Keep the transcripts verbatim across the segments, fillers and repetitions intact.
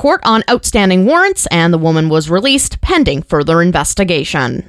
court on outstanding warrants, and the woman was released pending further investigation.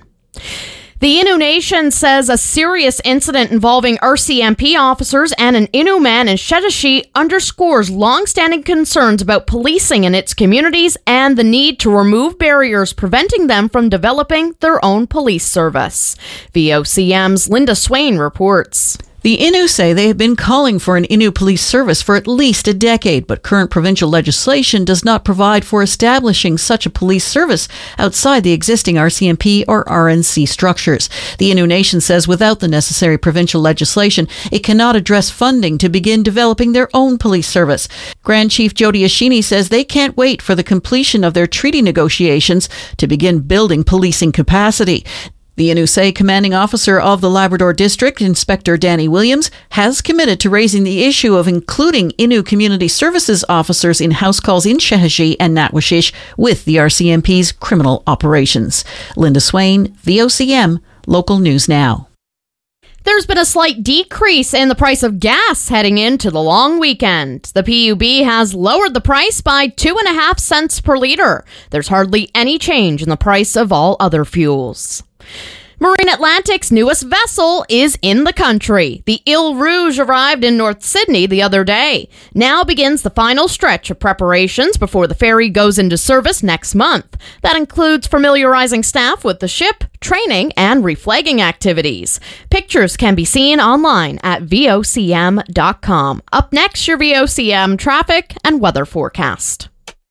The Innu Nation says a serious incident involving R C M P officers and an Innu man in Shetashi underscores long-standing concerns about policing in its communities and the need to remove barriers preventing them from developing their own police service. V O C M's Linda Swain reports. The Innu say they have been calling for an Innu police service for at least a decade, but current provincial legislation does not provide for establishing such a police service outside the existing R C M P or R N C structures. The Innu Nation says without the necessary provincial legislation, it cannot address funding to begin developing their own police service. Grand Chief Jody Ashini says they can't wait for the completion of their treaty negotiations to begin building policing capacity. The Innu say commanding officer of the Labrador District, Inspector Danny Williams, has committed to raising the issue of including Innu Community Services officers in house calls in Shehechey and Natwashish with the R C M P's criminal operations. Linda Swain, V O C M, Local News Now. There's been a slight decrease in the price of gas heading into the long weekend. The P U B has lowered the price by two and a half cents per litre. There's hardly any change in the price of all other fuels. Marine Atlantic's newest vessel is in the country. The Ile Rouge arrived in North Sydney the other day. Now begins the final stretch of preparations before the ferry goes into service next month. That includes familiarizing staff with the ship, training, and reflagging activities. Pictures can be seen online at V O C M dot com. Up next, your V O C M traffic and weather forecast.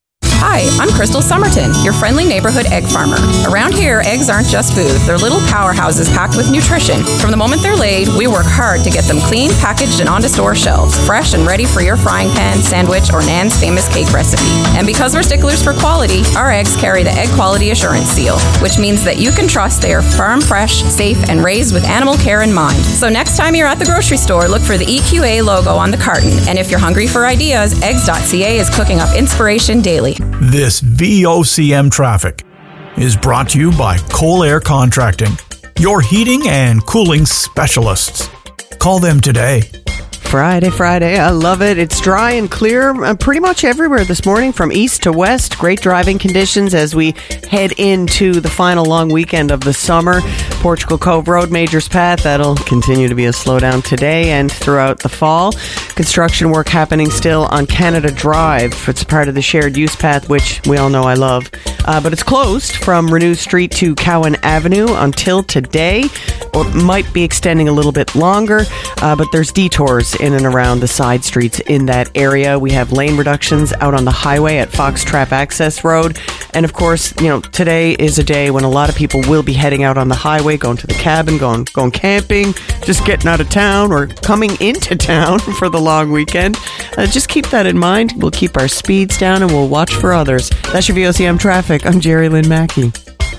Hi, I'm Crystal Somerton, your friendly neighborhood egg farmer. Around here, eggs aren't just food. They're little powerhouses packed with nutrition. From the moment they're laid, we work hard to get them clean, packaged, and onto store shelves, fresh and ready for your frying pan, sandwich, or Nan's famous cake recipe. And because we're sticklers for quality, our eggs carry the Egg Quality Assurance Seal, which means that you can trust they are farm fresh, safe, and raised with animal care in mind. So next time you're at the grocery store, look for the E Q A logo on the carton. And if you're hungry for ideas, eggs dot c a is cooking up inspiration daily. This V O C M traffic is brought to you by Coal Air Contracting, your heating and cooling specialists. Call them today. Friday, Friday. I love it. It's dry and clear uh, pretty much everywhere this morning from east to west. Great driving conditions as we head into the final long weekend of the summer. Portugal Cove Road, Majors Path, that'll continue to be a slowdown today and throughout the fall. Construction work happening still on Canada Drive. It's part of the shared use path, which we all know I love. Uh, but it's closed from Renew Street to Cowan Avenue until today, or it might be extending a little bit longer, uh, but there's detours in and around the side streets in that area. We have lane reductions out on the highway at Fox Trap Access Road. And of course, you know, today is a day when a lot of people will be heading out on the highway, going to the cabin, going going camping, just getting out of town or coming into town for the long weekend. Uh, just keep that in mind. We'll keep our speeds down and we'll watch for others. That's your V O C M traffic. I'm Jerry Lynn Mackey.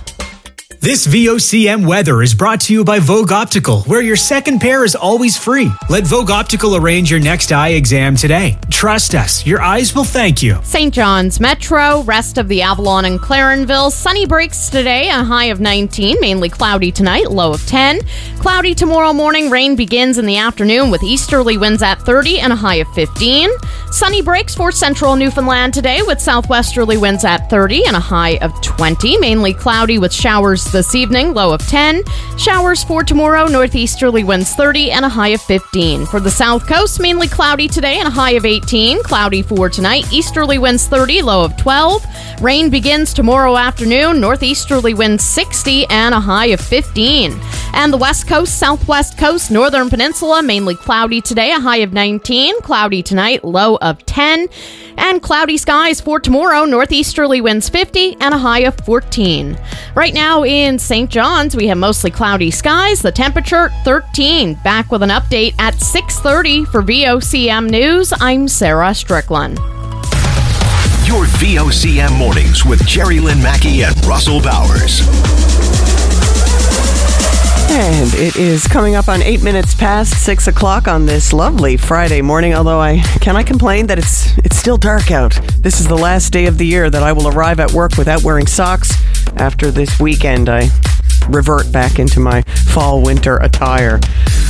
This V O C M weather is brought to you by Vogue Optical, where your second pair is always free. Let Vogue Optical arrange your next eye exam today. Trust us, your eyes will thank you. Saint John's Metro, rest of the Avalon and Clarenville. Sunny breaks today, a high of nineteen. Mainly cloudy tonight, low of ten. Cloudy tomorrow morning, rain begins in the afternoon with easterly winds at thirty and a high of fifteen. Sunny breaks for central Newfoundland today with southwesterly winds at thirty and a high of twenty. Mainly cloudy with showers this evening, low of ten. Showers for tomorrow, northeasterly winds thirty and a high of fifteen. For the south coast, mainly cloudy today and a high of eighteen. Cloudy for tonight, easterly winds thirty, low of twelve. Rain begins tomorrow afternoon, northeasterly winds sixty and a high of fifteen. And the west coast, southwest coast, northern peninsula, mainly cloudy today, a high of nineteen. Cloudy tonight, low of ten. And cloudy skies for tomorrow, northeasterly winds fifty and a high of fourteen. Right now in Saint John's, we have mostly cloudy skies. The temperature, thirteen. Back with an update at six thirty for V O C M News. I'm Sarah Strickland. Your V O C M mornings with Jerry Lynn Mackey and Russell Bowers. And it is coming up on eight minutes past six o'clock on this lovely Friday morning. Although I can I complain that it's it's still dark out. This is the last day of the year that I will arrive at work without wearing socks. After this weekend, I revert back into my fall winter attire.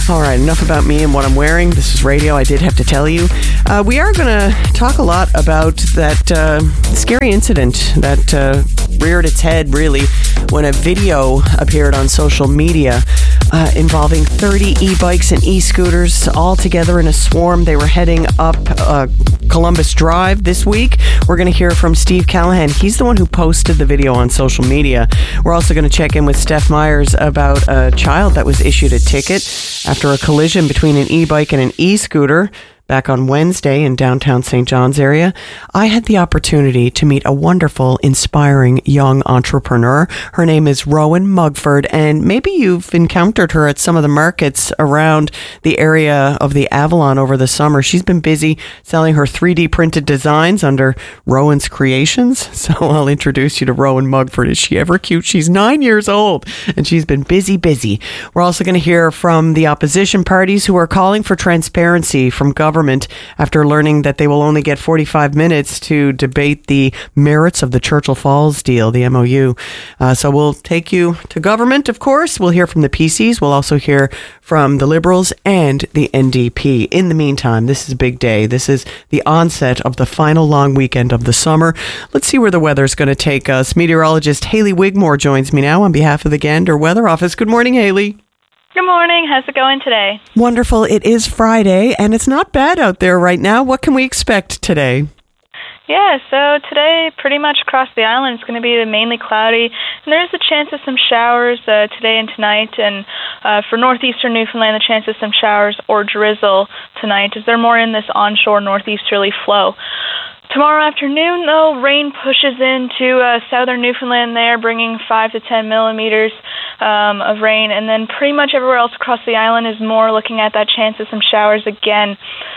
All right, enough about me and what I'm wearing. This is radio, I did have to tell you. Uh, we are going to talk a lot about that uh, scary incident that uh, reared its head, really, when a video appeared on social media uh, involving thirty e-bikes and e-scooters all together in a swarm. They were heading up uh, Columbus Drive this week. We're going to hear from Steve Callahan. He's the one who posted the video on social media. We're also going to check in with Steph Myers about a child that was issued a ticket after a collision between an e-bike and an e-scooter back on Wednesday in downtown Saint John's area. I had the opportunity to meet a wonderful, inspiring young entrepreneur. Her name is Rowan Mugford, and maybe you've encountered her at some of the markets around the area of the Avalon over the summer. She's been busy selling her three D printed designs under Rowan's Creations. So I'll introduce you to Rowan Mugford. Is she ever cute? She's nine years old, and she's been busy, busy. We're also going to hear from the opposition parties who are calling for transparency from government after learning that they will only get forty-five minutes to debate the merits of the Churchill Falls deal, the M O U. Uh, so we'll take you to government, of course. We'll hear from the P Cs. We'll also hear from the Liberals and the N D P. In the meantime, this is a big day. This is the onset of the final long weekend of the summer. Let's see where the weather's going to take us. Meteorologist Haley Wigmore joins me now on behalf of the Gander Weather Office. Good morning, Haley. Good morning. How's it going today? Wonderful. It is Friday, and it's not bad out there right now. What can we expect today? Yeah, so today, pretty much across the island, it's going to be mainly cloudy, and there is a chance of some showers uh, today and tonight, and uh, for northeastern Newfoundland, the chance of some showers or drizzle tonight, as they're more in this onshore northeasterly flow. Tomorrow afternoon, though, rain pushes into uh, southern Newfoundland there, bringing five to ten millimeters um, of rain, and then pretty much everywhere else across the island is more looking at that chance of some showers again.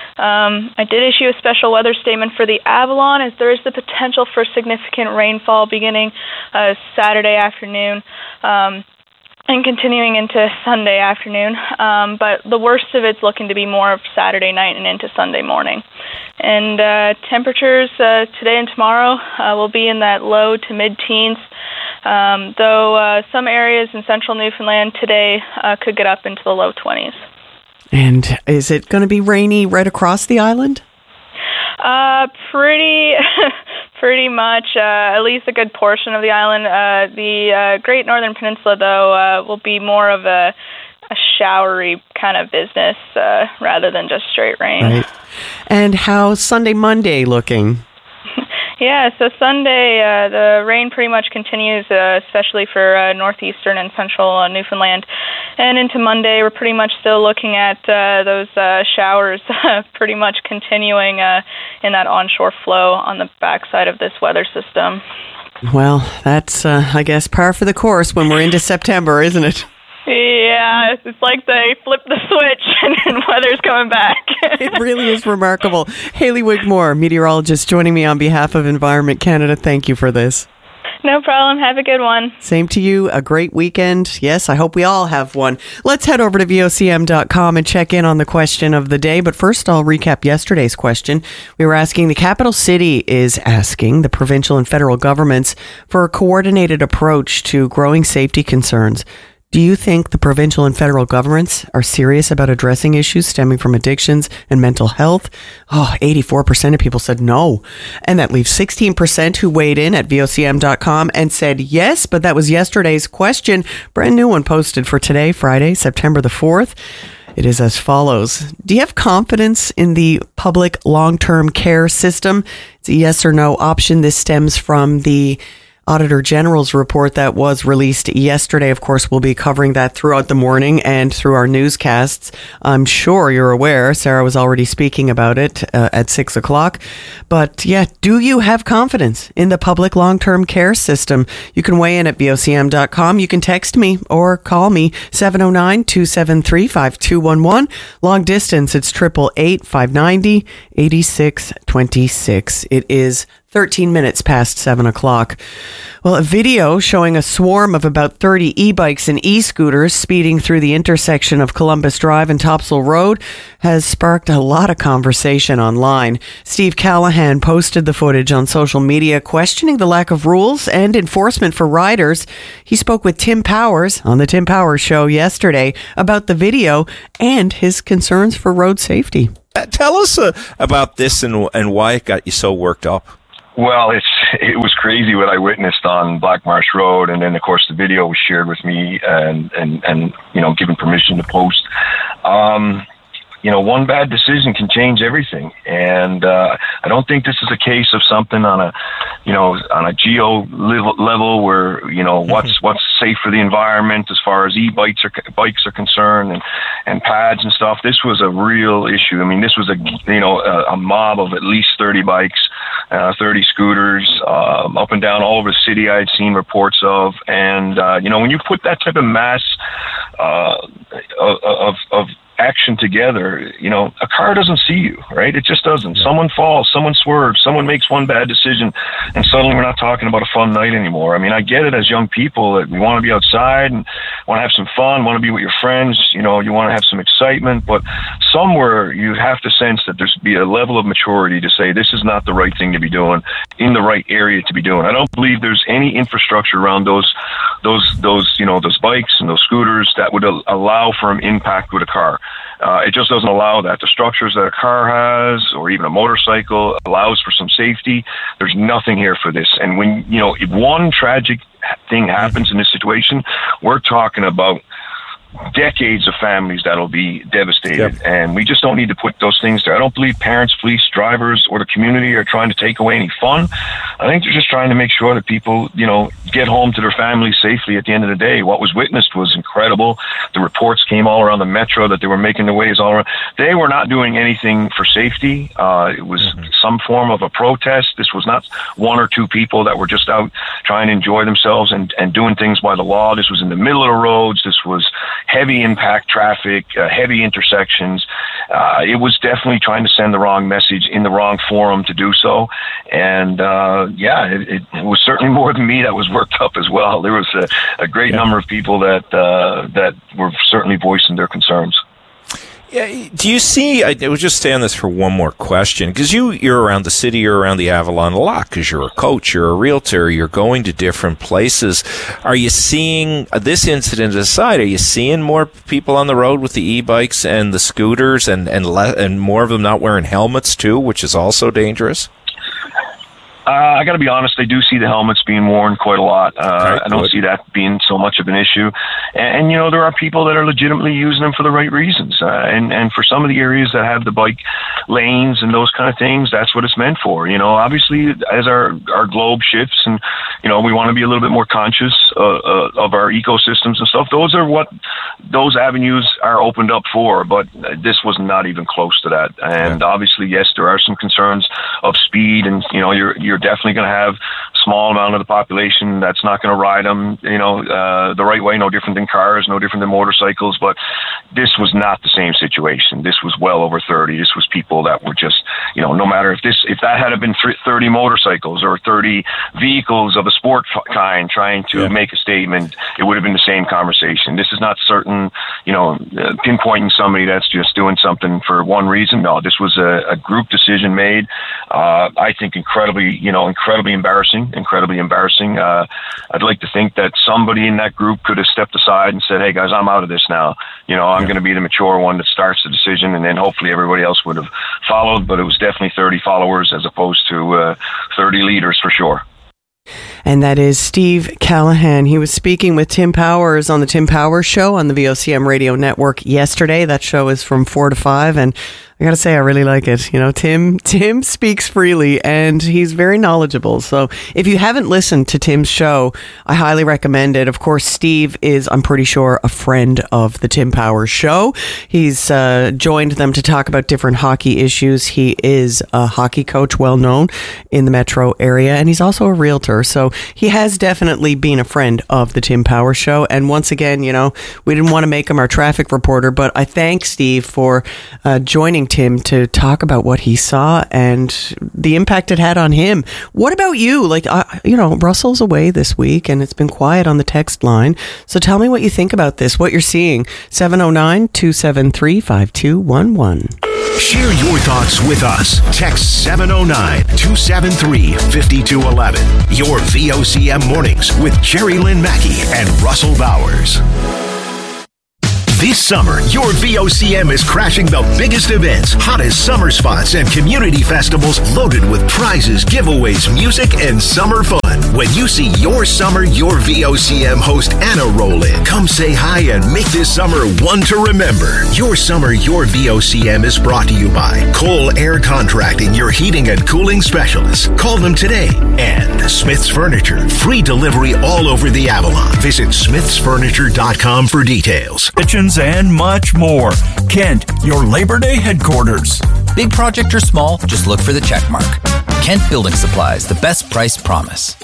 Um, I did issue a special weather statement for the Avalon, as there is the potential for significant rainfall beginning uh, Saturday afternoon. Um, and continuing into Sunday afternoon, um, but the worst of it's looking to be more of Saturday night and into Sunday morning. And uh, temperatures uh, today and tomorrow uh, will be in that low to mid-teens, um, though uh, some areas in central Newfoundland today uh, could get up into the low twenties. And is it going to be rainy right across the island? Uh, pretty... Pretty much, uh, at least a good portion of the island. Uh, the uh, Great Northern Peninsula, though, uh, will be more of a, a showery kind of business uh, rather than just straight rain. Right. And how's Sunday, Monday looking? Yeah, so Sunday, uh, the rain pretty much continues, uh, especially for uh, northeastern and central uh, Newfoundland. And into Monday, we're pretty much still looking at uh, those uh, showers pretty much continuing uh, in that onshore flow on the backside of this weather system. Well, that's, uh, I guess, par for the course when we're into September, isn't it? Yeah, it's like they flipped the switch and, and weather's coming back. It really is remarkable. Haley Wigmore, meteorologist, joining me on behalf of Environment Canada. Thank you for this. No problem. Have a good one. Same to you. A great weekend. Yes, I hope we all have one. Let's head over to V O C M dot com and check in on the question of the day. But first, I'll recap yesterday's question. We were asking, the capital city is asking the provincial and federal governments for a coordinated approach to growing safety concerns. Do you think the provincial and federal governments are serious about addressing issues stemming from addictions and mental health? Oh, eighty-four percent of people said no. And that leaves sixteen percent who weighed in at V O C M dot com and said yes, but that was yesterday's question. Brand new one posted for today, Friday, September the fourth. It is as follows. Do you have confidence in the public long-term care system? It's a yes or no option. This stems from the Auditor General's report that was released yesterday. Of course, we'll be covering that throughout the morning and through our newscasts. I'm sure you're aware. Sarah was already speaking about it uh, at six o'clock. But yeah, do you have confidence in the public long-term care system? You can weigh in at V O C M dot com. You can text me or call me seven oh nine, two seven three, five two one one. Long distance, it's eight eight eight, five nine zero, eight six two six. It is thirteen minutes past seven o'clock. Well, a video showing a swarm of about thirty e-bikes and e-scooters speeding through the intersection of Columbus Drive and Topsail Road has sparked a lot of conversation online. Steve Callahan posted the footage on social media, questioning the lack of rules and enforcement for riders. He spoke with Tim Powers on the Tim Powers Show yesterday about the video and his concerns for road safety. Tell us uh, about this and and why it got you so worked up. Well, it's it was crazy what I witnessed on Black Marsh Road, and then of course the video was shared with me and and and you know given permission to post. Um, you know, one bad decision can change everything, and uh, I don't think this is a case of something on a you know on a geo level, level where you know what's what's safe for the environment as far as e-bikes are bikes are concerned and and pads and stuff. This was a real issue. I mean, this was a you know a, a mob of at least thirty bikes. Uh, thirty scooters um, up and down all over the city. I had seen reports of, and uh, you know, when you put that type of mass uh, of, of action together, you know, a car doesn't see you, right? It just doesn't. Yeah. Someone falls, someone swerves, someone makes one bad decision, and suddenly we're not talking about a fun night anymore. I mean, I get it as young people that we want to be outside and want to have some fun, want to be with your friends, you know, you want to have some excitement, but somewhere you have to sense that there's be a level of maturity to say this is not the right thing to be doing in the right area to be doing. I don't believe there's any infrastructure around those, those, those, you know, those bikes and those scooters that would al- allow for an impact with a car. Uh, it just doesn't allow that. The structures that a car has, or even a motorcycle, allows for some safety. There's nothing here for this. And when, you know, if one tragic thing happens in this situation, we're talking about decades of families that'll be devastated. Yep. And we just don't need to put those things there. I don't believe parents, police, drivers, or the community are trying to take away any fun. I think they're just trying to make sure that people, you know, get home to their families safely at the end of the day. What was witnessed was incredible. The reports came all around the metro that they were making their ways all around. They were not doing anything for safety. Uh, it was mm-hmm. some form of a protest. This was not one or two people that were just out trying to enjoy themselves and, and doing things by the law. This was in the middle of the roads. This was heavy impact traffic, uh, heavy intersections. Uh, it was definitely trying to send the wrong message in the wrong forum to do so. And, uh, yeah, it, it, it was certainly more than me that was worked up as well. There was a, a great yeah. number of people that, uh, that were certainly voicing their concerns. Yeah, do you see, I would just stay on this for one more question, because you, you're around the city, you're around the Avalon a lot, because you're a coach, you're a realtor, you're going to different places. Are you seeing, uh, this incident aside, are you seeing more people on the road with the e-bikes and the scooters and, and, le- and more of them not wearing helmets too, which is also dangerous? Uh, I got to be honest, I do see the helmets being worn quite a lot. Uh, okay, I don't good. see that being so much of an issue. And, and, you know, there are people that are legitimately using them for the right reasons. Uh, and, and for some of the areas that have the bike lanes and those kind of things, that's what it's meant for. You know, obviously, as our, our globe shifts and, you know, we want to be a little bit more conscious uh, uh, of our ecosystems and stuff, those are what those avenues are opened up for. But this was not even close to that. And yeah. obviously, yes, there are some concerns of speed and, you know, you're, you're You're definitely going to have a small amount of the population that's not going to ride them, you know, uh, the right way, no different than cars, no different than motorcycles. But this was not the same situation. This was well over thirty. This was people that were just, you know, no matter if this, if that had been thirty motorcycles or thirty vehicles of a sport kind trying to yeah. make a statement, it would have been the same conversation. This is not certain, you know, uh, pinpointing somebody that's just doing something for one reason. No, this was a, a group decision made. Uh, I think incredibly, you know, incredibly embarrassing, incredibly embarrassing. Uh, I'd like to think that somebody in that group could have stepped aside and said, hey guys, I'm out of this now. You know, I'm yeah. going to be the mature one that starts the decision, and then hopefully everybody else would have followed, but it was definitely thirty followers as opposed to uh, thirty leaders for sure. And that is Steve Callahan. He was speaking with Tim Powers on the Tim Powers Show on the V O C M radio network yesterday. That show is from four to five, and I gotta say, I really like it. You know, Tim, Tim speaks freely and he's very knowledgeable. So if you haven't listened to Tim's show, I highly recommend it. Of course, Steve is, I'm pretty sure, a friend of the Tim Powers Show. He's uh, joined them to talk about different hockey issues. He is a hockey coach, well known in the metro area, and he's also a realtor. So he has definitely been a friend of the Tim Powers Show. And once again, you know, we didn't want to make him our traffic reporter, but I thank Steve for uh, joining joining Tim to talk about what he saw and the impact it had on him. What about you? Like, uh, you know, Russell's away this week and it's been quiet on the text line. So tell me what you think about this, what you're seeing. seven oh nine, two seven three, five two one one. Share your thoughts with us. Text seven oh nine, two seven three, five two one one. Your V O C M Mornings with Jerry Lynn Mackey and Russell Bowers. This summer, your V O C M is crashing the biggest events, hottest summer spots, and community festivals loaded with prizes, giveaways, music, and summer fun. When you see your summer, your V O C M host Anna roll in, come say hi and make this summer one to remember. Your summer, your V O C M is brought to you by Cole Air Contracting, your heating and cooling specialists. Call them today. And Smith's Furniture, free delivery all over the Avalon. Visit smiths furniture dot com for details. Kitchens and much more. Kent, your Labor Day headquarters. Big project or small, just look for the check mark. Kent Building Supplies, the best price promise.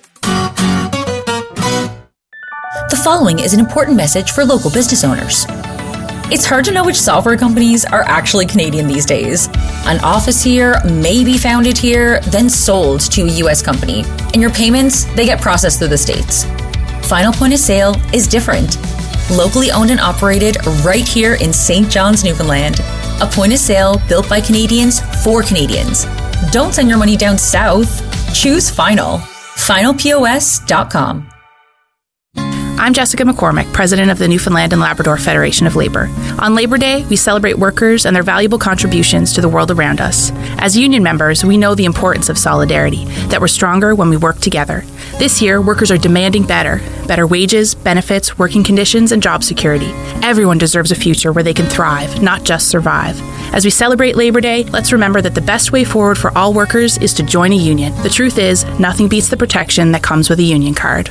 The following is an important message for local business owners. It's hard to know which software companies are actually Canadian these days. An office here may be founded here, then sold to a U S company. And your payments, they get processed through the States. Final Point of Sale is different. Locally owned and operated right here in Saint John's, Newfoundland. A point of sale built by Canadians for Canadians. Don't send your money down south. Choose Final. final P O S dot com. I'm Jessica McCormick, President of the Newfoundland and Labrador Federation of Labour. On Labour Day, we celebrate workers and their valuable contributions to the world around us. As union members, we know the importance of solidarity, that we're stronger when we work together. This year, workers are demanding better. Better wages, benefits, working conditions, and job security. Everyone deserves a future where they can thrive, not just survive. As we celebrate Labour Day, let's remember that the best way forward for all workers is to join a union. The truth is, nothing beats the protection that comes with a union card.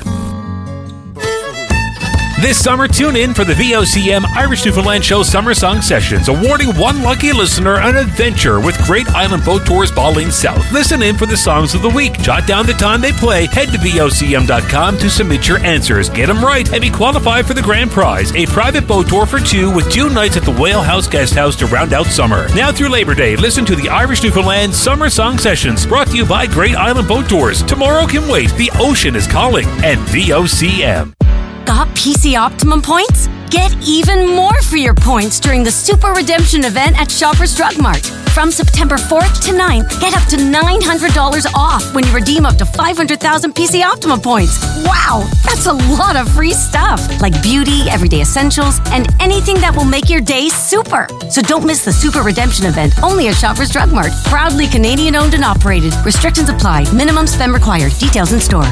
This summer, tune in for the V O C M Irish Newfoundland Show Summer Song Sessions, awarding one lucky listener an adventure with Great Island Boat Tours Balling South. Listen in for the songs of the week. Jot down the time they play. Head to V O C M dot com to submit your answers. Get them right and be qualified for the grand prize, a private boat tour for two with two nights at the Whale House Guest House to round out summer. Now through Labor Day, listen to the Irish Newfoundland Summer Song Sessions, brought to you by Great Island Boat Tours. Tomorrow can wait. The ocean is calling. And V O C M. Got P C Optimum points? Get even more for your points during the Super Redemption event at Shoppers Drug Mart. From September fourth to ninth, get up to nine hundred dollars off when you redeem up to five hundred thousand P C Optimum points. Wow, that's a lot of free stuff, like beauty, everyday essentials, and anything that will make your day super. So don't miss the Super Redemption event, only at Shoppers Drug Mart. Proudly Canadian owned and operated. Restrictions apply. Minimum spend required. Details in store.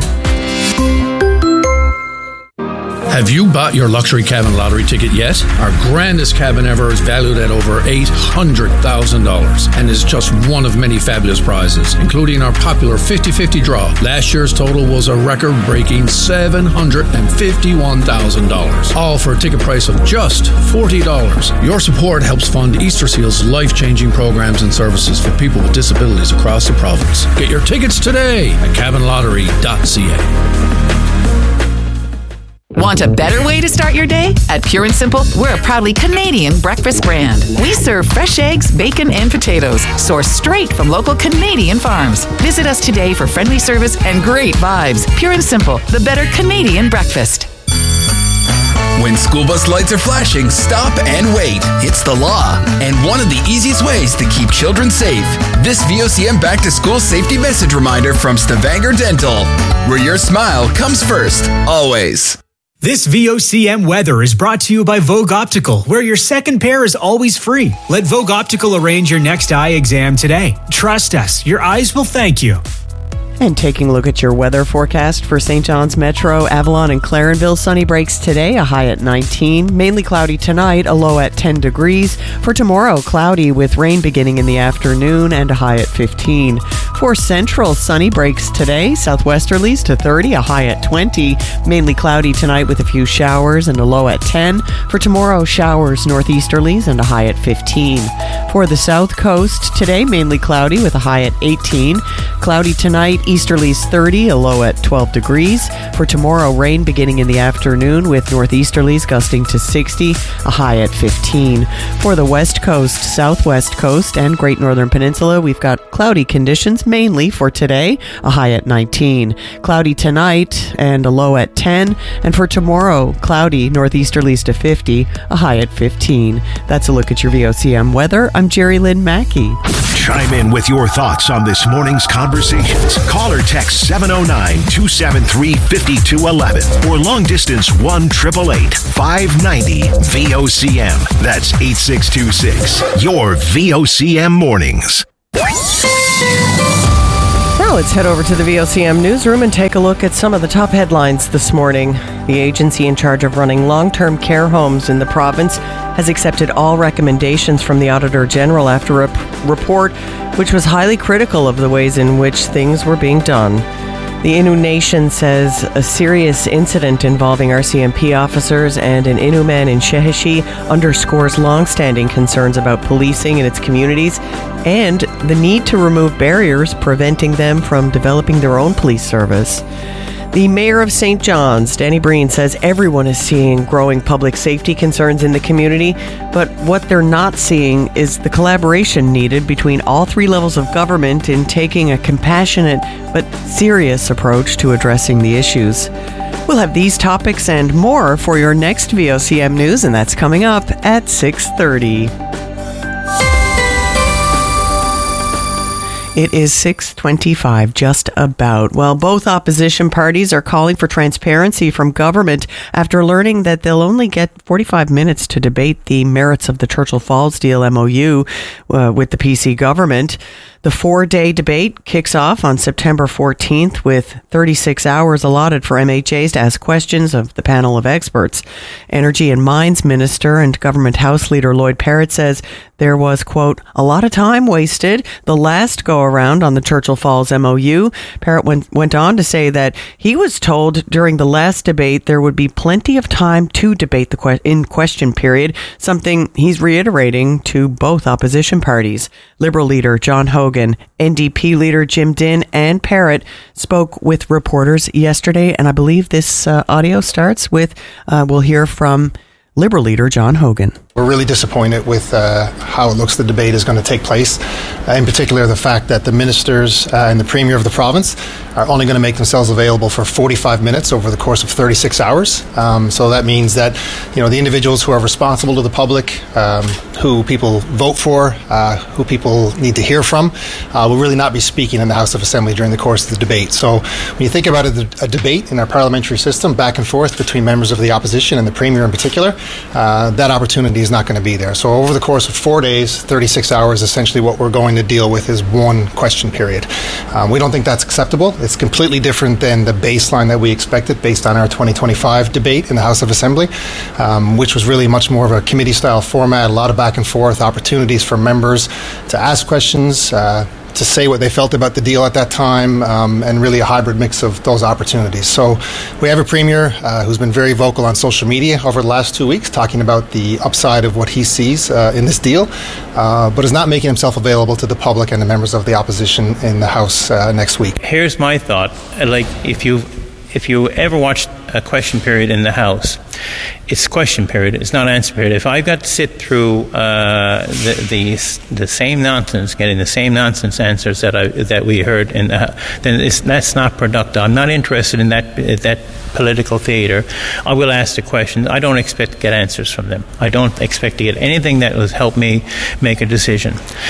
Have you bought your luxury cabin lottery ticket yet? Our grandest cabin ever is valued at over eight hundred thousand dollars and is just one of many fabulous prizes, including our popular fifty-fifty draw. Last year's total was a record-breaking seven hundred fifty-one thousand dollars, all for a ticket price of just forty dollars. Your support helps fund Easter Seal's life-changing programs and services for people with disabilities across the province. Get your tickets today at cabin lottery dot c a. Want a better way to start your day? At Pure and Simple, we're a proudly Canadian breakfast brand. We serve fresh eggs, bacon, and potatoes, sourced straight from local Canadian farms. Visit us today for friendly service and great vibes. Pure and Simple, the better Canadian breakfast. When school bus lights are flashing, stop and wait. It's the law, and one of the easiest ways to keep children safe. This V O C M Back to School safety message reminder from Stavanger Dental, where your smile comes first, always. This V O C M weather is brought to you by Vogue Optical, where your second pair is always free. Let Vogue Optical arrange your next eye exam today. Trust us, your eyes will thank you. And taking a look at your weather forecast for Saint John's Metro, Avalon and Clarenville, sunny breaks today, a high at nineteen. Mainly cloudy tonight, a low at ten degrees. For tomorrow, cloudy with rain beginning in the afternoon and a high at fifteen. For Central, sunny breaks today, southwesterlies to thirty, a high at twenty. Mainly cloudy tonight with a few showers and a low at ten. For tomorrow, showers northeasterlies and a high at fifteen. For the South Coast, today mainly cloudy with a high at eighteen. Cloudy tonight easterlies thirty, a low at twelve degrees. For tomorrow, rain beginning in the afternoon with northeasterlies gusting to sixty, a high at fifteen. For the west coast, southwest coast, and Great Northern Peninsula, we've got cloudy conditions mainly for today, a high at nineteen. Cloudy tonight and a low at ten. And for tomorrow, cloudy, northeasterlies to fifty, a high at fifteen. That's a look at your V O C M weather. I'm Jerry Lynn Mackey. Chime in with your thoughts on this morning's conversations. Call or text seven oh nine, two seven three, five two one one or long distance one eight eight eight, five nine zero V O C M. That's eight six two six. Your V O C M mornings. Now let's head over to the V O C M newsroom and take a look at some of the top headlines this morning. The agency in charge of running long-term care homes in the province has accepted all recommendations from the Auditor General after a p- report which was highly critical of the ways in which things were being done. The Innu Nation says a serious incident involving R C M P officers and an Innu man in Sheheshi underscores long-standing concerns about policing in its communities and the need to remove barriers preventing them from developing their own police service. The mayor of Saint John's, Danny Breen, says everyone is seeing growing public safety concerns in the community, but what they're not seeing is the collaboration needed between all three levels of government in taking a compassionate but serious approach to addressing the issues. We'll have these topics and more for your next V O C M News, and that's coming up at six thirty. It is six twenty-five, just about. Well, both opposition parties are calling for transparency from government after learning that they'll only get forty-five minutes to debate the merits of the Churchill Falls deal M O U uh, with the P C government. The four-day debate kicks off on September fourteenth with thirty-six hours allotted for M H As to ask questions of the panel of experts. Energy and Mines Minister and Government House Leader Lloyd Parrott says there was, quote, a lot of time wasted the last go-around on the Churchill Falls M O U. Parrott went, went on to say that he was told during the last debate there would be plenty of time to debate the que- in question period, something he's reiterating to both opposition parties. Liberal leader John Hogan, N D P leader Jim Dinn, and Parrott spoke with reporters yesterday, and I believe this uh, audio starts with, uh, we'll hear from Liberal leader John Hogan. We're really disappointed with uh, how it looks the debate is going to take place. Uh, in particular, the fact that the ministers uh, and the Premier of the province are only going to make themselves available for forty-five minutes over the course of thirty-six hours. Um, so that means that, you know, the individuals who are responsible to the public, um, who people vote for, uh, who people need to hear from, uh, will really not be speaking in the House of Assembly during the course of the debate. So when you think about it, a debate in our parliamentary system back and forth between members of the opposition and the Premier in particular, uh, that opportunity is not going to be there. So over the course of four days, thirty-six hours, essentially what we're going to deal with is one question period. Um, we don't think that's acceptable. It's completely different than the baseline that we expected based on our twenty twenty-five debate in the House of Assembly, um, which was really much more of a committee-style format, a lot of back and forth, opportunities for members to ask questions, uh, to say what they felt about the deal at that time, um, and really a hybrid mix of those opportunities. So we have a Premier uh, who's been very vocal on social media over the last two weeks, talking about the upside of what he sees uh, in this deal, uh, but is not making himself available to the public and the members of the opposition in the House uh, next week. Here's my thought. Like, if you if you ever watched a question period in the House, it's question period, it's not answer period. If I've got to sit through uh, the, the the same nonsense, getting the same nonsense answers that I that we heard in the House, then it's, that's not productive. I'm not interested in that that political theater. I will ask the questions. I don't expect to get answers from them. I don't expect to get anything that will help me make a decision.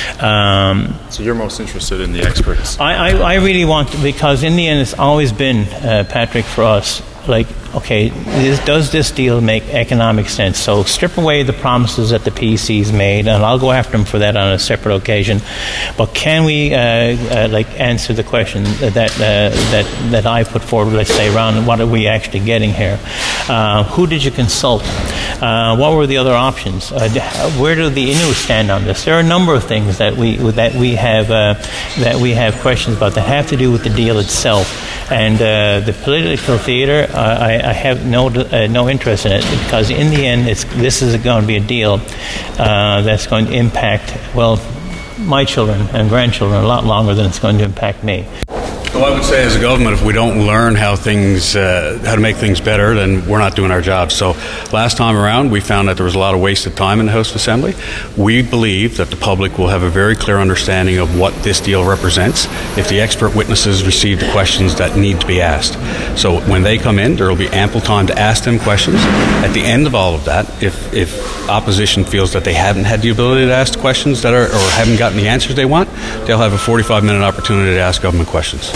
Um, so you're most interested in the experts? I, I, I really want to, because in the end it's always been, uh, Patrick, for us, like, okay, this, does this deal make economic sense? So strip away the promises that the P C's made, and I'll go after them for that on a separate occasion. But can we, uh, uh, like, answer the question that uh, that that I put forward? Let's say, around what are we actually getting here? Uh, who did you consult? Uh, what were the other options? Uh, where do the Innu stand on this? There are a number of things that we that we have uh, that we have questions about that have to do with the deal itself, and uh, the political theater. Uh, I, I have no uh, no interest in it, because in the end, it's, this is going to be a deal uh, that's going to impact, well, my children and grandchildren a lot longer than it's going to impact me. Well, I would say as a government, if we don't learn how things, uh, how to make things better, then we're not doing our job. So last time around, we found that there was a lot of wasted time in the House of Assembly. We believe that the public will have a very clear understanding of what this deal represents if the expert witnesses receive the questions that need to be asked. So when they come in, there will be ample time to ask them questions. At the end of all of that, if, if opposition feels that they haven't had the ability to ask questions that are, or haven't gotten the answers they want, they'll have a forty-five minute opportunity to ask government questions.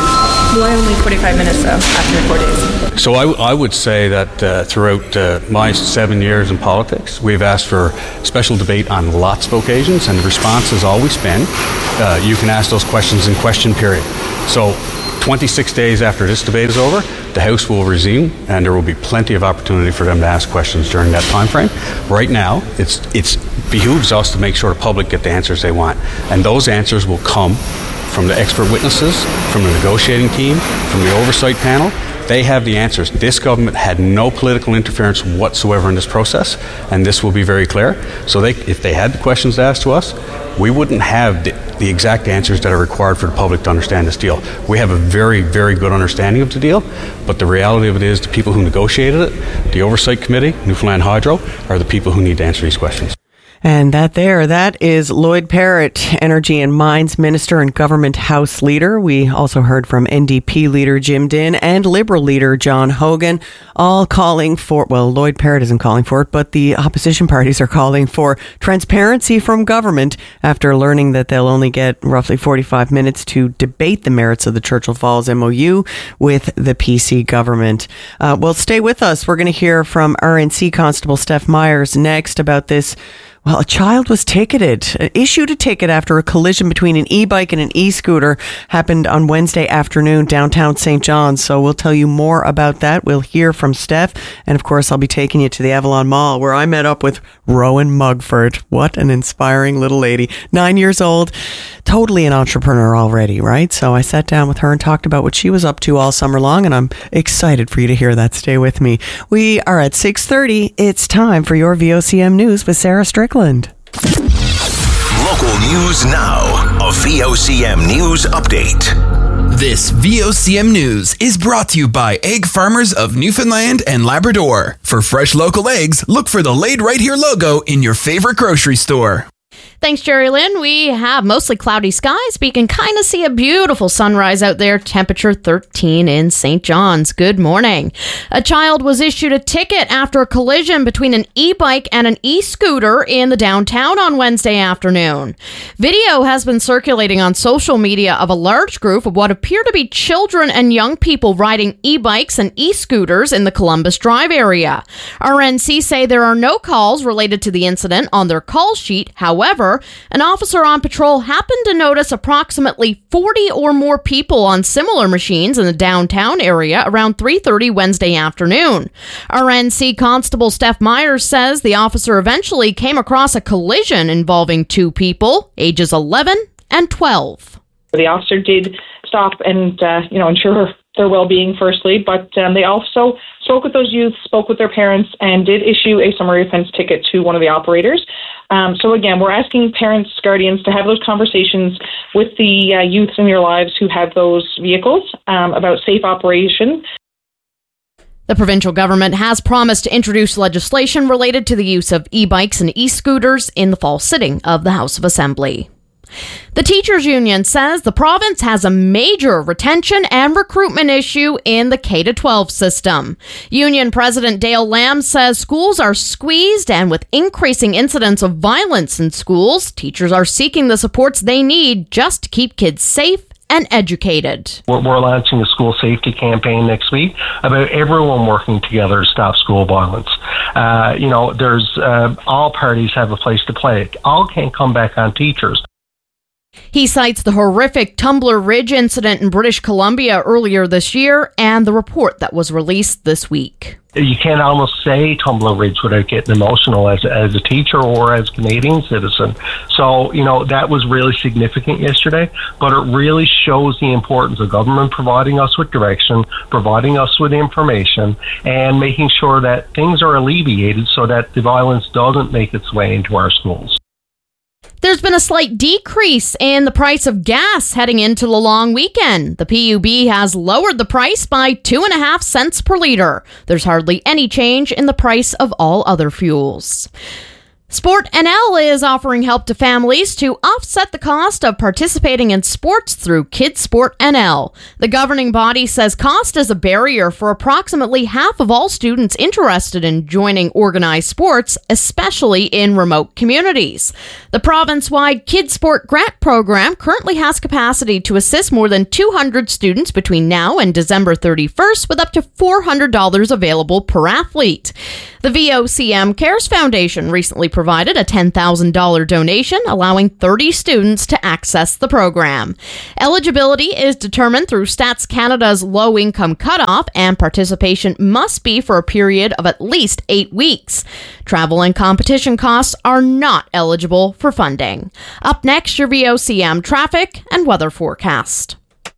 Why only forty-five minutes, though, after four days? So I, I would say that uh, throughout uh, my seven years in politics, we've asked for special debate on lots of occasions, and the response has always been, uh, you can ask those questions in question period. So twenty-six days after this debate is over, the House will resume, and there will be plenty of opportunity for them to ask questions during that time frame. Right now, it's it's behooves us to make sure the public get the answers they want, and those answers will come from the expert witnesses, from the negotiating team, from the oversight panel. They have the answers. This government had no political interference whatsoever in this process, and this will be very clear. So they, if they had the questions asked to us, we wouldn't have the, the exact answers that are required for the public to understand this deal. We have a very, very good understanding of the deal, but the reality of it is the people who negotiated it, the Oversight Committee, Newfoundland Hydro, are the people who need to answer these questions. And that there, that is Lloyd Parrott, Energy and Mines Minister and Government House Leader. We also heard from N D P Leader Jim Dinn and Liberal Leader John Hogan, all calling for, well, Lloyd Parrott isn't calling for it, but the opposition parties are calling for transparency from government after learning that they'll only get roughly forty-five minutes to debate the merits of the Churchill Falls M O U with the P C government. Uh, well, stay with us. We're going to hear from R N C Constable Steph Myers next about this. Well, a child was ticketed, issued a ticket after a collision between an e-bike and an e-scooter happened on Wednesday afternoon downtown Saint John's. So we'll tell you more about that. We'll hear from Steph. And of course, I'll be taking you to the Avalon Mall where I met up with Rowan Mugford. What an inspiring little lady. Nine years old, totally an entrepreneur already, right? So I sat down with her and talked about what she was up to all summer long, and I'm excited for you to hear that. Stay with me. We are at six thirty. It's time for your V O C M News with Sarah Strickland. Local news now. A V O C M News update. This V O C M News is brought to you by Egg Farmers of Newfoundland and Labrador. For fresh local eggs, look for the Laid Right Here logo in your favorite grocery store. Thanks, Jerry Lynn. We have mostly cloudy skies, but you can kind of see a beautiful sunrise out there. Temperature thirteen in Saint John's. Good morning. A child was issued a ticket after a collision between an e-bike and an e-scooter in the downtown on Wednesday afternoon. Video has been circulating on social media of a large group of what appear to be children and young people riding e-bikes and e-scooters in the Columbus Drive area. R N C say there are no calls related to the incident on their call sheet. However, an officer on patrol happened to notice approximately forty or more people on similar machines in the downtown area around three thirty Wednesday afternoon. R N C Constable Steph Myers says the officer eventually came across a collision involving two people, ages eleven and twelve. The officer did stop and, uh, you know, ensure their well-being firstly, but um, they also spoke with those youths, spoke with their parents, and did issue a summary offense ticket to one of the operators. Um, so again, we're asking parents, guardians to have those conversations with the uh, youths in your lives who have those vehicles um, about safe operation. The provincial government has promised to introduce legislation related to the use of e-bikes and e-scooters in the fall sitting of the House of Assembly. The teachers union says the province has a major retention and recruitment issue in the K twelve system. Union President Dale Lamb says schools are squeezed, and with increasing incidents of violence in schools, teachers are seeking the supports they need just to keep kids safe and educated. We're, we're launching a school safety campaign next week about everyone working together to stop school violence. Uh, you know, there's uh, all parties have a place to play. All can't come back on teachers. He cites the horrific Tumbler Ridge incident in British Columbia earlier this year and the report that was released this week. You can't almost say Tumbler Ridge without getting emotional as, as a teacher or as a Canadian citizen. So, you know, that was really significant yesterday, but it really shows the importance of government providing us with direction, providing us with information, and making sure that things are alleviated so that the violence doesn't make its way into our schools. There's been a slight decrease in the price of gas heading into the long weekend. The P U B has lowered the price by two and a half cents per liter. There's hardly any change in the price of all other fuels. Sport N L is offering help to families to offset the cost of participating in sports through Kids Sport N L. The governing body says cost is a barrier for approximately half of all students interested in joining organized sports, especially in remote communities. The province-wide Kids Sport Grant Program currently has capacity to assist more than two hundred students between now and December thirty-first, with up to four hundred dollars available per athlete. The V O C M Cares Foundation recently provided a ten thousand dollars donation, allowing thirty students to access the program. Eligibility is determined through Stats Canada's low-income cutoff, and participation must be for a period of at least eight weeks. Travel and competition costs are not eligible for funding. Up next, your V O C M traffic and weather forecast.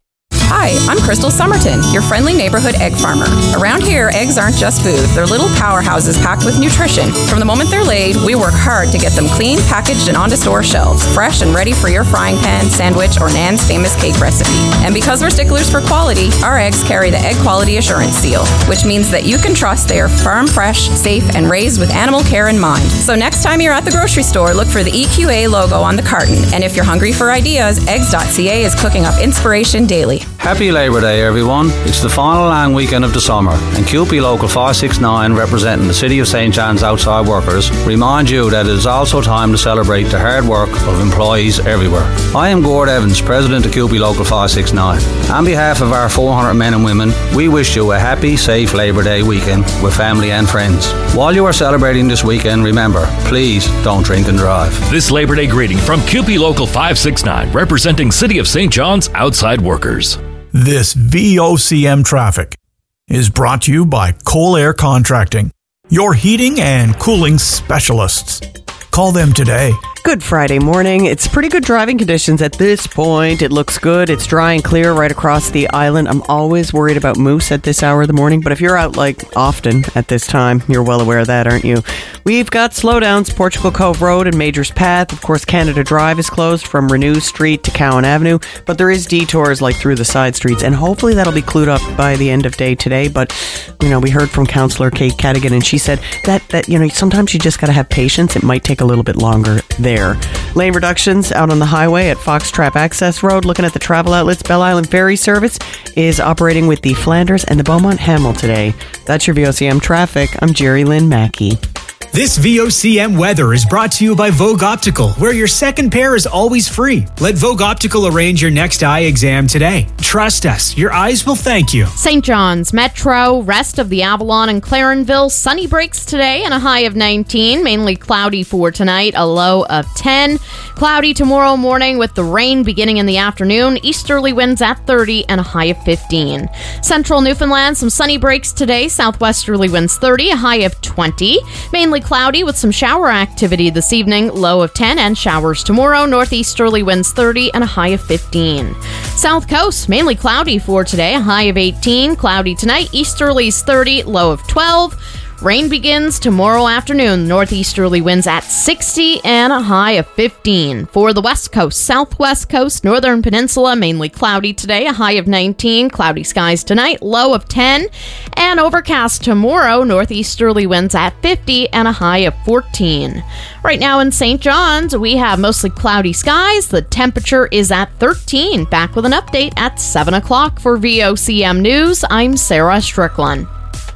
Hi, I'm Crystal Somerton, your friendly neighborhood egg farmer. Around here, eggs aren't just food. They're little powerhouses packed with nutrition. From the moment they're laid, we work hard to get them clean, packaged, and onto store shelves, fresh and ready for your frying pan, sandwich, or Nan's famous cake recipe. And because we're sticklers for quality, our eggs carry the Egg Quality Assurance Seal, which means that you can trust they are farm fresh, safe, and raised with animal care in mind. So next time you're at the grocery store, look for the E Q A logo on the carton. And if you're hungry for ideas, eggs dot c a is cooking up inspiration daily. Happy Labour Day, everyone. It's the final long weekend of the summer, and C U P E Local five sixty-nine, representing the City of Saint John's outside workers, remind you that it is also time to celebrate the hard work of employees everywhere. I am Gord Evans, President of C U P E Local five sixty-nine. On behalf of our four hundred men and women, we wish you a happy, safe Labour Day weekend with family and friends. While you are celebrating this weekend, remember, please don't drink and drive. This Labour Day greeting from C U P E Local five sixty-nine, representing City of Saint John's outside workers. This V O C M traffic is brought to you by Cole Air Contracting, your heating and cooling specialists. Call them today. Good Friday morning. It's pretty good driving conditions at this point. It looks good. It's dry and clear right across the island. I'm always worried about moose at this hour of the morning, but if you're out like often at this time, you're well aware of that, aren't you? We've got slowdowns, Portugal Cove Road and Majors Path. Of course, Canada Drive is closed from Renew Street to Cowan Avenue, but there is detours like through the side streets, and hopefully that'll be clued up by the end of day today. But, you know, we heard from Councillor Kate Cadigan, and she said that, that you know, sometimes you just got to have patience. It might take a little bit longer there. Lane reductions out on the highway at Fox Trap Access Road. Looking at the travel outlets, Bell Island Ferry Service is operating with the Flanders and the Beaumont Hamel today. That's your V O C M traffic. I'm Jerry Lynn Mackey. This V O C M weather is brought to you by Vogue Optical, where your second pair is always free. Let Vogue Optical arrange your next eye exam today. Trust us, your eyes will thank you. Saint John's Metro, rest of the Avalon and Clarenville, sunny breaks today and a high of nineteen. Mainly cloudy for tonight, a low of ten. Cloudy tomorrow morning with the rain beginning in the afternoon. Easterly winds at thirty and a high of fifteen. Central Newfoundland, some sunny breaks today. Southwesterly winds thirty, a high of twenty. Mainly cloudy with some shower activity this evening, low of ten, and showers tomorrow. Northeasterly winds thirty and a high of fifteen. South Coast, mainly cloudy for today, a high of eighteen. Cloudy tonight, easterlies thirty, low of twelve. Rain begins tomorrow afternoon. Northeasterly winds at sixty and a high of fifteen. For the West Coast, Southwest Coast, Northern Peninsula, mainly cloudy today, a high of nineteen. Cloudy skies tonight, low of ten. And overcast tomorrow, northeasterly winds at fifty and a high of fourteen. Right now in Saint John's, we have mostly cloudy skies. The temperature is at thirteen. Back with an update at seven o'clock for V O C M News. I'm Sarah Strickland.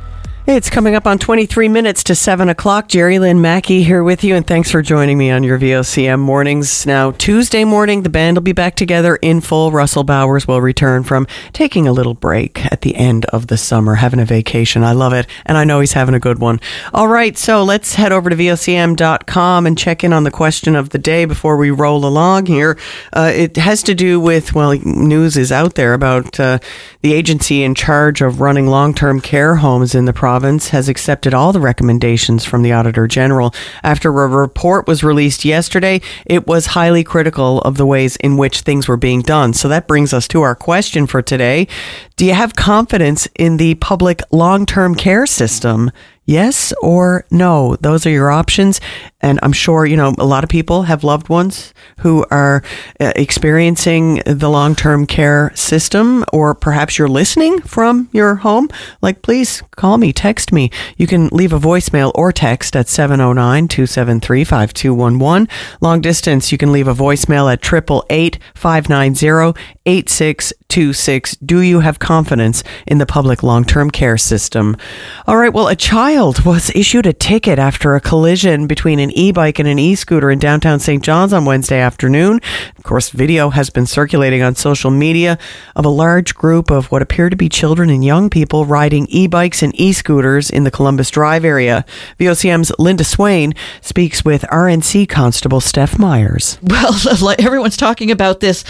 It's coming up on twenty-three minutes to seven o'clock. Jerry Lynn Mackey here with you, and thanks for joining me on your V O C M mornings. Now, Tuesday morning, the band will be back together in full. Russell Bowers will return from taking a little break at the end of the summer, having a vacation. I love it, and I know he's having a good one. All right, so let's head over to V O C M dot com and check in on the question of the day before we roll along here. Uh, it has to do with, well, news is out there about uh, the agency in charge of running long-term care homes in the province has accepted all the recommendations from the Auditor General. After a report was released yesterday, it was highly critical of the ways in which things were being done. So that brings us to our question for today. Do you have confidence in the public long-term care system? Yes or no? Those are your options. And I'm sure, you know, a lot of people have loved ones who are uh, experiencing the long-term care system, or perhaps you're listening from your home. Like, please call me, text me. You can leave a voicemail or text at seven oh nine, two seven three, five two one one. Long distance, you can leave a voicemail at eight eight eight, five nine zero, eight six two six. Do you have confidence in the public long-term care system? All right, well, a child was issued a ticket after a collision between an e-bike and an e-scooter in downtown Saint John's on Wednesday afternoon. Of course, video has been circulating on social media of a large group of what appear to be children and young people riding e-bikes and e-scooters in the Columbus Drive area. V O C M's Linda Swain speaks with R N C Constable Steph Myers. Well, everyone's talking about this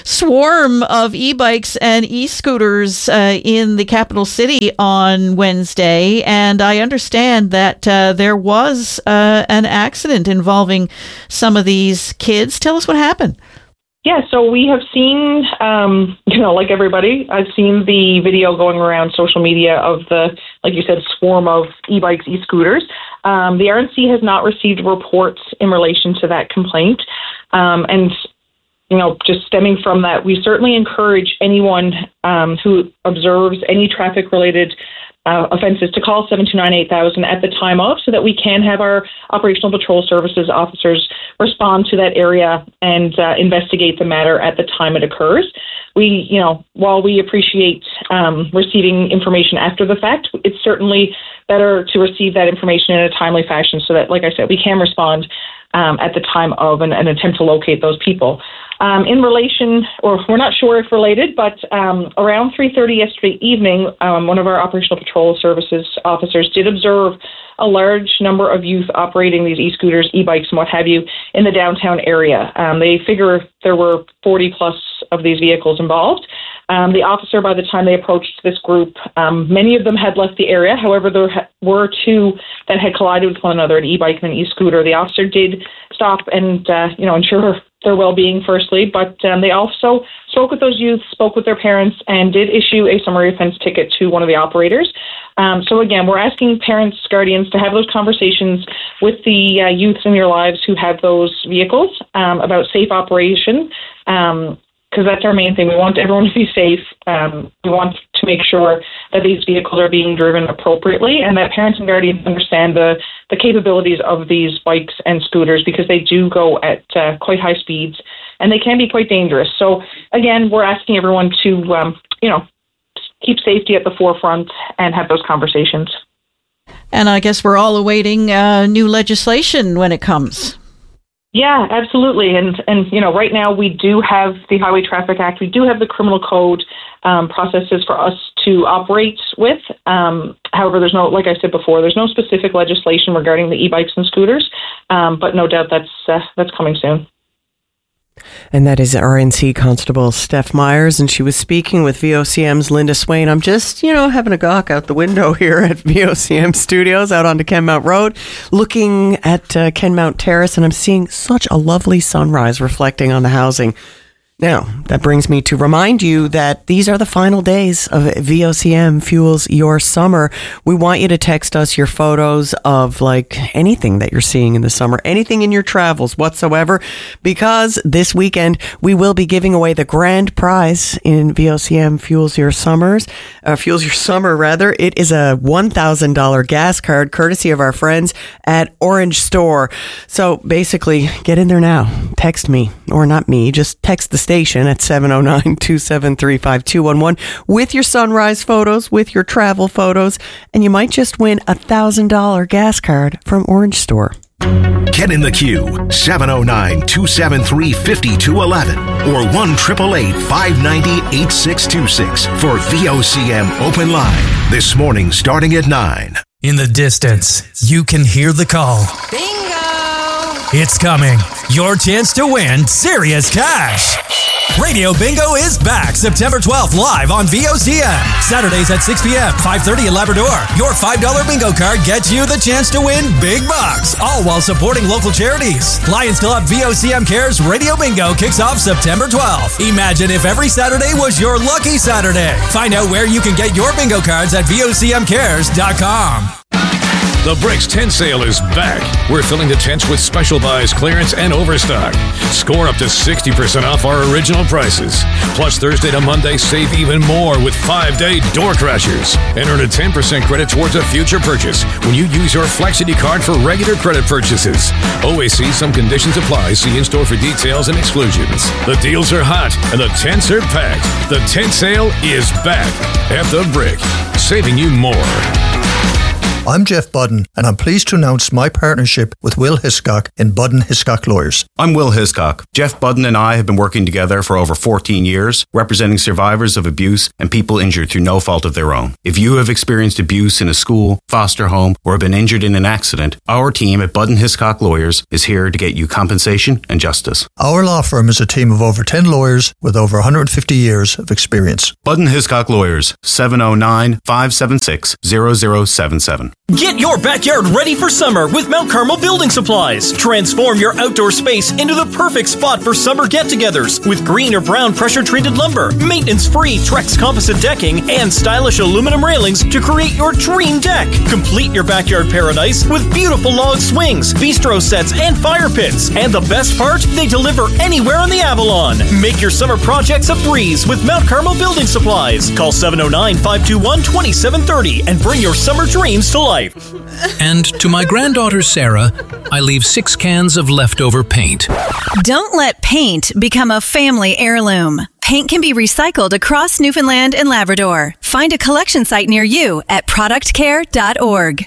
swarm of e-bikes and e-scooters uh, in the capital city on Wednesday, and I understand that uh, there was uh, an accident involving some of these kids. Tell us what happened. Yeah, so we have seen, um, you know, like everybody, I've seen the video going around social media of the, like you said, swarm of e-bikes, e-scooters. Um, the R N C has not received reports in relation to that complaint. Um, and, you know, just stemming from that, we certainly encourage anyone um, who observes any traffic-related Uh, offenses to call seven two nine, eight thousand at the time of, so that we can have our operational patrol services officers respond to that area and uh, investigate the matter at the time it occurs. We, you know, while we appreciate um, receiving information after the fact, it's certainly better to receive that information in a timely fashion so that, like I said, we can respond um, at the time of and, and attempt to locate those people. Um, in relation, or we're not sure if related, but um, around three thirty yesterday evening, um, one of our Operational Patrol Services officers did observe a large number of youth operating these e-scooters, e-bikes, and what have you in the downtown area. Um, they figure there were forty plus of these vehicles involved. Um, the officer, by the time they approached this group, um, many of them had left the area. However, there ha- were two that had collided with one another, an e-bike and an e-scooter. The officer did stop and, uh, you know, ensure their well-being firstly, but um, they also spoke with those youth, spoke with their parents, and did issue a summary offense ticket to one of the operators. Um, so again, we're asking parents, guardians to have those conversations with the uh, youths in your lives who have those vehicles um, about safe operation, um, because that's our main thing. We want everyone to be safe. Um, we want to make sure that these vehicles are being driven appropriately and that parents and guardians understand the, the capabilities of these bikes and scooters, because they do go at uh, quite high speeds and they can be quite dangerous. So again, we're asking everyone to, um, you know, keep safety at the forefront and have those conversations. And I guess we're all awaiting uh, new legislation when it comes. Yeah, absolutely. And, and you know, right now we do have the Highway Traffic Act. We do have the criminal code um, processes for us to operate with. Um, however, there's no, like I said before, there's no specific legislation regarding the e-bikes and scooters, um, but no doubt that's uh, that's coming soon. And that is R N C Constable Steph Myers, and she was speaking with V O C M's Linda Swain. I'm just, you know, having a gawk out the window here at V O C M Studios out onto Kenmount Road, looking at uh, Kenmount Terrace, and I'm seeing such a lovely sunrise reflecting on the housing. Now, that brings me to remind you that these are the final days of V O C M Fuels Your Summer. We want you to text us your photos of like anything that you're seeing in the summer, anything in your travels whatsoever, because this weekend we will be giving away the grand prize in V O C M Fuels Your Summers, uh, Fuels Your Summer rather. It is a one thousand dollars gas card courtesy of our friends at Orange Store. So basically, get in there now. Text me, or not me, just text the station at seven oh nine, two seven three, five two one one with your sunrise photos, with your travel photos, and you might just win a one thousand dollars gas card from Orange Store. Get in the queue, seven oh nine, two seven three, five two one one or one eight eight eight, five nine zero, eight six two six for V O C M Open Line. This morning starting at nine. In the distance, you can hear the call. Bingo! It's coming. Your chance to win serious cash. Radio Bingo is back September twelfth live on V O C M. Saturdays at six p.m., five thirty in Labrador. Your five dollars bingo card gets you the chance to win big bucks, all while supporting local charities. Lions Club V O C M Cares Radio Bingo kicks off September twelfth. Imagine if every Saturday was your lucky Saturday. Find out where you can get your bingo cards at V O C M cares dot com. The Bricks tent sale is back. We're filling the tents with special buys, clearance, and overstock. Score up to sixty percent off our original prices. Plus, Thursday to Monday, save even more with five-day door crashers. And earn a ten percent credit towards a future purchase when you use your Flexity card for regular credit purchases. Always see some conditions apply. See in-store for details and exclusions. The deals are hot and the tents are packed. The tent sale is back at The Brick, saving you more. I'm Jeff Budden, and I'm pleased to announce my partnership with Will Hiscock in Budden Hiscock Lawyers. I'm Will Hiscock. Jeff Budden and I have been working together for over fourteen years, representing survivors of abuse and people injured through no fault of their own. If you have experienced abuse in a school, foster home, or have been injured in an accident, our team at Budden Hiscock Lawyers is here to get you compensation and justice. Our law firm is a team of over ten lawyers with over one hundred fifty years of experience. Budden Hiscock Lawyers, seven oh nine, five seven six, zero zero seven seven. Get your backyard ready for summer with Mount Carmel Building Supplies. Transform your outdoor space into the perfect spot for summer get-togethers with green or brown pressure-treated lumber, maintenance-free Trex composite decking, and stylish aluminum railings to create your dream deck. Complete your backyard paradise with beautiful log swings, bistro sets, and fire pits. And the best part, they deliver anywhere on the Avalon. Make your summer projects a breeze with Mount Carmel Building Supplies. Call seven oh nine, five two one, two seven three zero and bring your summer dreams to life. And to my granddaughter Sarah, I leave six cans of leftover paint. Don't let paint become a family heirloom. Paint can be recycled across Newfoundland and Labrador. Find a collection site near you at product care dot org.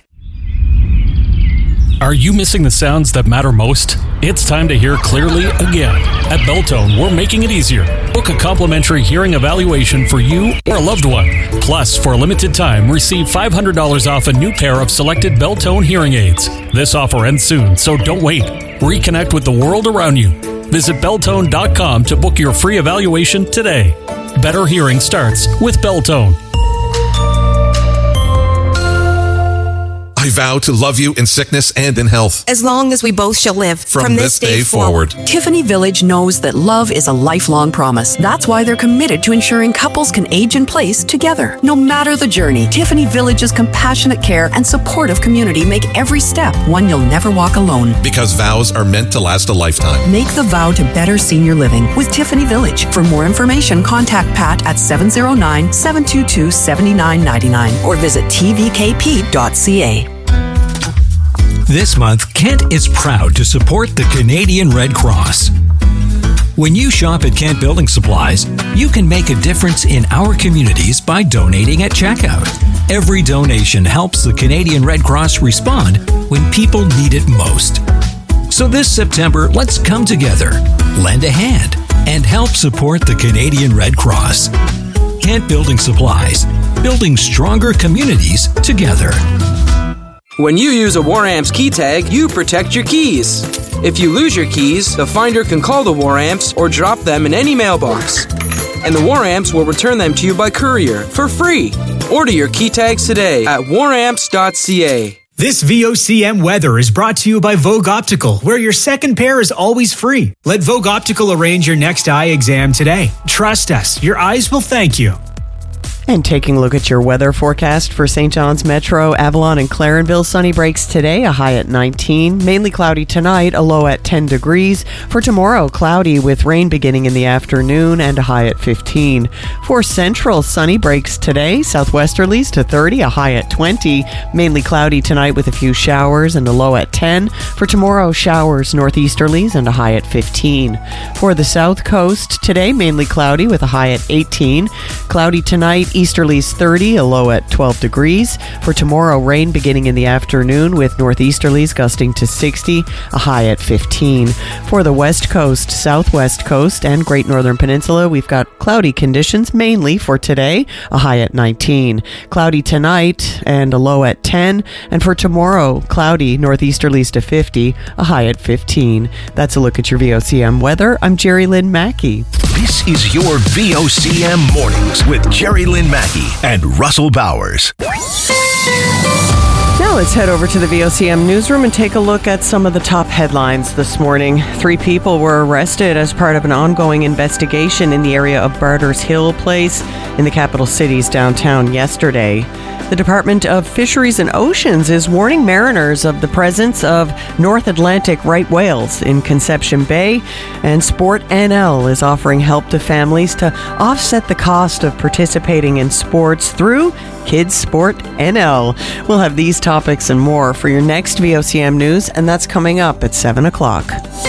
Are you missing the sounds that matter most? It's time to hear clearly again. At Beltone, we're making it easier. Book a complimentary hearing evaluation for you or a loved one. Plus, for a limited time, receive five hundred dollars off a new pair of selected Beltone hearing aids. This offer ends soon, so don't wait. Reconnect with the world around you. Visit Beltone dot com to book your free evaluation today. Better hearing starts with Beltone. I vow to love you in sickness and in health. As long as we both shall live. From, From this, this day, day forward. forward. Tiffany Village knows that love is a lifelong promise. That's why they're committed to ensuring couples can age in place together. No matter the journey, Tiffany Village's compassionate care and supportive community make every step one you'll never walk alone. Because vows are meant to last a lifetime. Make the vow to better senior living with Tiffany Village. For more information, contact Pat at seven oh nine, seven two two, seven nine nine nine or visit t v k p dot c a. This month, Kent is proud to support the Canadian Red Cross. When you shop at Kent Building Supplies, you can make a difference in our communities by donating at checkout. Every donation helps the Canadian Red Cross respond when people need it most. So this September, let's come together, lend a hand, and help support the Canadian Red Cross. Kent Building Supplies, building stronger communities together. When you use a WarAmps key tag, you protect your keys. If you lose your keys, the finder can call the WarAmps or drop them in any mailbox. And the WarAmps will return them to you by courier for free. Order your key tags today at war amps dot c a. This V O C M weather is brought to you by Vogue Optical, where your second pair is always free. Let Vogue Optical arrange your next eye exam today. Trust us, your eyes will thank you. And taking a look at your weather forecast for Saint John's Metro, Avalon and Clarenville, sunny breaks today, a high at nineteen. Mainly cloudy tonight, a low at ten degrees. For tomorrow, cloudy with rain beginning in the afternoon and a high at fifteen. For Central, sunny breaks today, southwesterlies to thirty, a high at twenty. Mainly cloudy tonight with a few showers and a low at ten. For tomorrow, showers northeasterlies and a high at fifteen. For the South Coast, today mainly cloudy with a high at eighteen. Cloudy tonight, easterlies thirty, a low at twelve degrees. For tomorrow, rain beginning in the afternoon with northeasterlies gusting to sixty, a high at fifteen. For the West Coast, Southwest Coast, and Great Northern Peninsula, we've got cloudy conditions mainly for today, a high at nineteen. Cloudy tonight and a low at ten. And for tomorrow, cloudy northeasterlies to fifty, a high at fifteen. That's a look at your V O C M weather. I'm Jerry Lynn Mackey. This is your V O C M Mornings with Jerry Lynn Mackey and Russell Bowers. Now let's head over to the V O C M newsroom and take a look at some of the top headlines this morning. Three people were arrested as part of an ongoing investigation in the area of Barter's Hill Place in the capital city's downtown yesterday. The Department of Fisheries and Oceans is warning mariners of the presence of North Atlantic right whales in Conception Bay, and Sport N L is offering help to families to offset the cost of participating in sports through Kids Sport N L. We'll have these topics and more for your next V O C M News, and that's coming up at seven o'clock.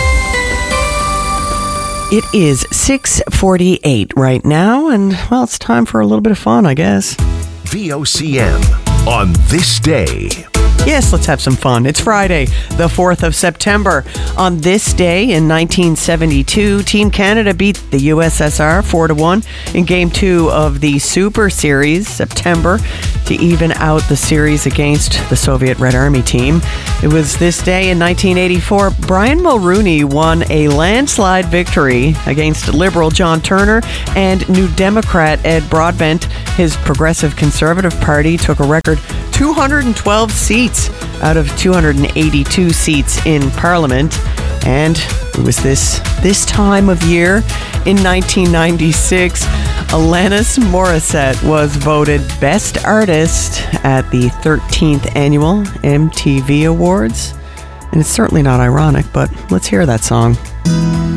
It is six forty-eight right now, and, well, it's time for a little bit of fun, I guess. V O C M on this day. Yes, let's have some fun. It's Friday, the fourth of September. On this day in nineteen seventy-two, Team Canada beat the U S S R four to one in Game two of the Super Series, September, to even out the series against the Soviet Red Army team. It was this day in nineteen eighty-four, Brian Mulrooney won a landslide victory against Liberal John Turner and New Democrat Ed Broadbent. His Progressive Conservative Party took a record two hundred twelve seats out of two hundred eighty-two seats in Parliament. And it was this this time of year in nineteen ninety-six, Alanis Morissette was voted Best Artist at the thirteenth Annual M T V Awards. And it's certainly not ironic, but let's hear that song.